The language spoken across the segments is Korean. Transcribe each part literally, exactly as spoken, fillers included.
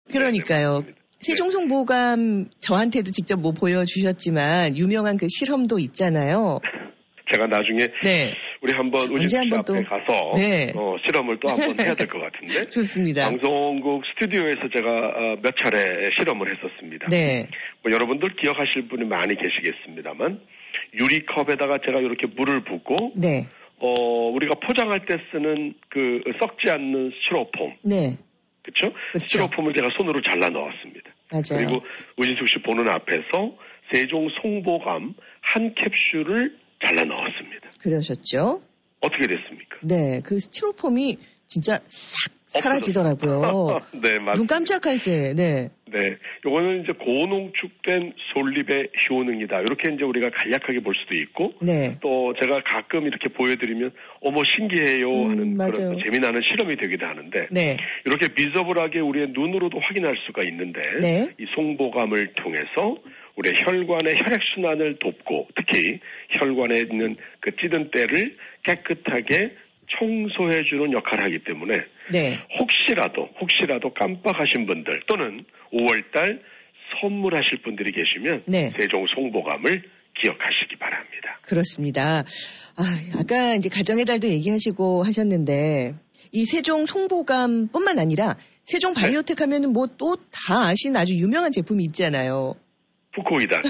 그러니까요. 네, 세종송보감 저한테도 직접 뭐 보여주셨지만 유명한 그 실험도 있잖아요. 제가 나중에 네. 우리 한번 우진수 씨 앞에 또 가서 네. 어, 실험을 또 한번 해야 될 것 같은데. 좋습니다. 방송국 스튜디오에서 제가 어, 몇 차례 실험을 했었습니다. 네. 뭐 여러분들 기억하실 분이 많이 계시겠습니다만 유리컵에다가 제가 이렇게 물을 붓고 네. 어, 우리가 포장할 때 쓰는 그 썩지 않는 스티로폼. 네. 그렇죠? 스티로폼을 제가 손으로 잘라 넣었습니다. 맞아요. 그리고 우진숙 씨 보는 앞에서 세종 송보감 한 캡슐을 잘라 넣었습니다. 그러셨죠? 어떻게 됐습니까? 네, 그 스티로폼이 진짜 싹 사라지더라고요. 네, 맞습니다. 눈 깜짝할 새. 네. 네, 요거는 이제 고농축된 솔잎의 효능이다. 이렇게 이제 우리가 간략하게 볼 수도 있고, 네. 또 제가 가끔 이렇게 보여드리면 어머 신기해요 하는 음, 그런 재미나는 실험이 되기도 하는데, 네. 이렇게 비저블하게 우리의 눈으로도 확인할 수가 있는데, 네. 이 송보감을 통해서 우리의 혈관의 혈액순환을 돕고, 특히 혈관에 있는 그 찌든 때를 깨끗하게 청소해주는 역할을 하기 때문에 네. 혹시라도 혹시라도 깜빡하신 분들 또는 오월달 선물하실 분들이 계시면 네. 세종 송보감을 기억하시기 바랍니다. 그렇습니다. 아, 아까 이제 가정의 달도 얘기하시고 하셨는데 이 세종 송보감뿐만 아니라 세종 바이오텍 네. 하면은 뭐 또 다 아시는 아주 유명한 제품이 있잖아요. 후코이단.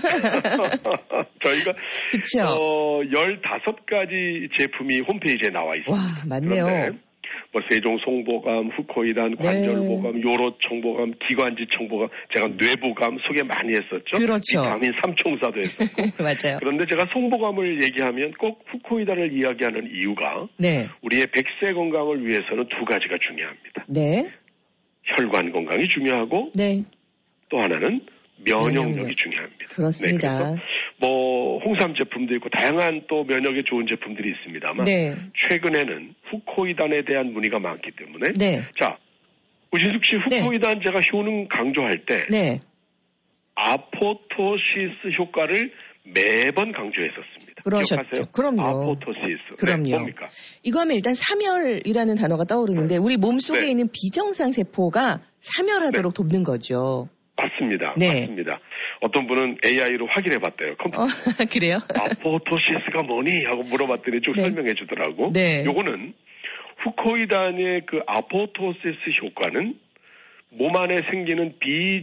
저희가 그쵸? 어, 열다섯 가지 제품이 홈페이지에 나와 있습니다. 와, 맞네요. 그런데 뭐 세종 송보감, 후코이단, 관절보감, 네. 요로청보감, 기관지 청보감, 제가 뇌보감 소개 많이 했었죠. 그렇죠. 비타민 삼총사도 했었고. 맞아요. 그런데 제가 송보감을 얘기하면 꼭 후코이단을 이야기하는 이유가 네. 우리의 백세 건강을 위해서는 두 가지가 중요합니다. 네. 혈관 건강이 중요하고 네. 또 하나는 면역력이 면역력. 중요합니다. 그렇습니다. 네, 그래서 뭐 홍삼 제품도 있고 다양한 또 면역에 좋은 제품들이 있습니다만 네. 최근에는 후코이단에 대한 문의가 많기 때문에 네. 자 우진숙 씨 후코이단 네. 제가 효능 강조할 때 네. 아포토시스 효과를 매번 강조했었습니다. 그러셨죠. 기억하세요? 그럼요. 아포토시스. 그럼요. 네, 뭡니까? 이거 하면 일단 삼열이라는 단어가 떠오르는데 우리 몸속에 네. 있는 비정상 세포가 삼열하도록 네. 돕는 거죠. 맞습니다. 네. 맞습니다. 어떤 분은 에이아이로 확인해 봤대요. 컴퓨터. 어, 그래요? 아포토시스가 뭐니? 하고 물어봤더니 쭉 네. 설명해 주더라고. 네. 요거는 후코이단의 그 아포토시스 효과는 몸 안에 생기는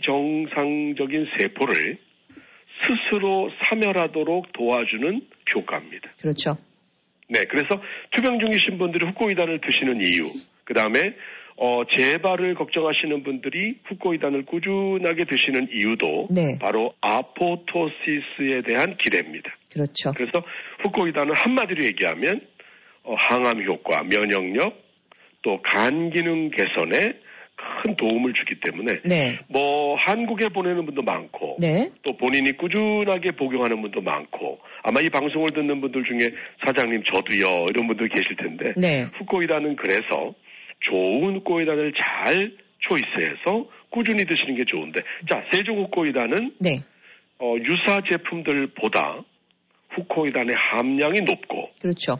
비정상적인 세포를 스스로 사멸하도록 도와주는 효과입니다. 그렇죠. 네, 그래서 투병 중이신 분들이 후코이단을 드시는 이유, 그 다음에 어, 재발을 걱정하시는 분들이 후코이단을 꾸준하게 드시는 이유도 네. 바로 아포토시스에 대한 기대입니다. 그렇죠. 그래서 후코이단은 한마디로 얘기하면 어, 항암 효과, 면역력, 또 간 기능 개선에 큰 도움을 주기 때문에 네. 뭐 한국에 보내는 분도 많고 네. 또 본인이 꾸준하게 복용하는 분도 많고 아마 이 방송을 듣는 분들 중에 사장님 저도요 이런 분들 계실 텐데 네. 후코이단은 그래서 좋은 후코이단을 잘 초이스해서 꾸준히 드시는 게 좋은데 자 세종 후코이단은 네. 어, 유사 제품들보다 후코이단의 함량이 높고 그렇죠.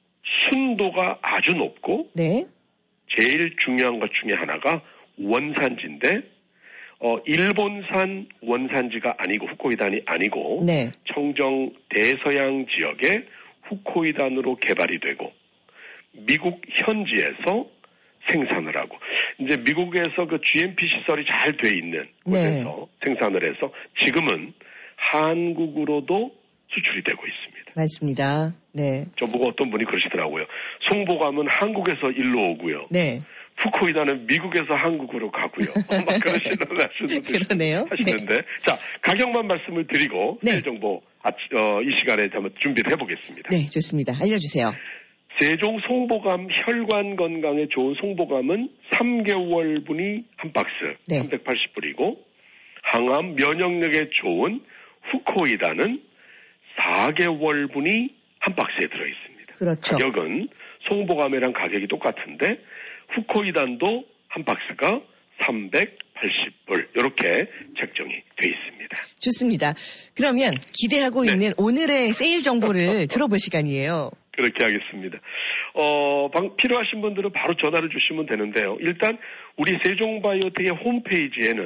순도가 아주 높고 네. 제일 중요한 것 중에 하나가 원산지인데 어, 일본산 원산지가 아니고 후코이단이 아니고 네. 청정 대서양 지역의 후코이단으로 개발이 되고 미국 현지에서 생산을 하고 이제 미국에서 그 지엠피 시설이 잘 돼 있는 곳에서 네. 생산을 해서 지금은 한국으로도 수출이 되고 있습니다. 맞습니다. 네. 저보고 어떤 분이 그러시더라고요. 송보감은 한국에서 일로 오고요. 네. 후코이단은 미국에서 한국으로 가고요. 막 그러시는 말씀을 그러네요. 하시는데 네. 자 가격만 말씀을 드리고 네. 새 정보 어, 이 시간에 한번 준비를 해보겠습니다. 네, 좋습니다. 알려주세요. 세종 송보감 혈관 건강에 좋은 송보감은 삼 개월분이 한 박스 네. 삼백팔십 불이고 항암 면역력에 좋은 후코이단은 사 개월분이 한 박스에 들어있습니다. 그렇죠. 가격은 송보감이랑 가격이 똑같은데 후코이단도 한 박스가 삼백팔십 불 이렇게 책정이 돼 있습니다. 좋습니다. 그러면 기대하고 네. 있는 오늘의 세일 정보를 들어볼 시간이에요. 그렇게 하겠습니다. 어, 방, 필요하신 분들은 바로 전화를 주시면 되는데요. 일단 우리 세종바이오텍의 홈페이지에는